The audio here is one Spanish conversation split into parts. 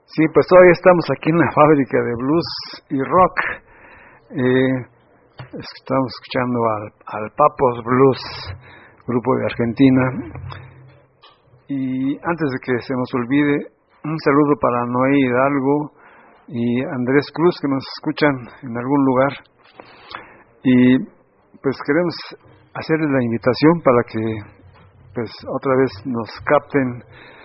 Sí, pues todavía estamos aquí en la fábrica de blues y rock. Estamos escuchando al Papos Blues, grupo de Argentina. Y antes de que se nos olvide, un saludo para Noé Hidalgo y Andrés Cruz, que nos escuchan en algún lugar. Y pues queremos hacerles la invitación para que pues otra vez nos capten.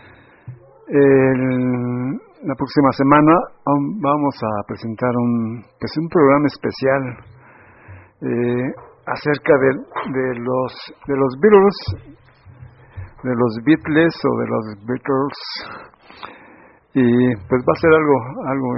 La próxima semana vamos a presentar un programa especial acerca de los Beatles o de los Beatles, y pues va a ser algo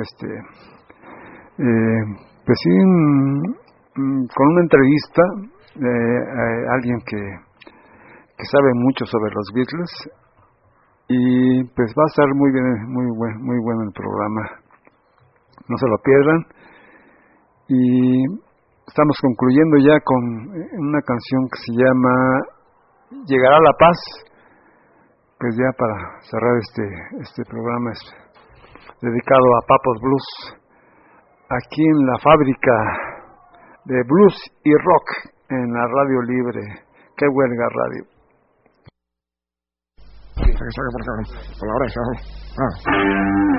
pues sí, con una entrevista a alguien que sabe mucho sobre los Beatles. Y pues va a estar muy bien, muy bueno el programa. No se lo pierdan. Y estamos concluyendo ya con una canción que se llama Llegará la Paz. Pues ya para cerrar este programa dedicado a Papos Blues, aquí en la fábrica de blues y rock en la Radio Libre. ¡Qué huelga radio! Saca por la oreja.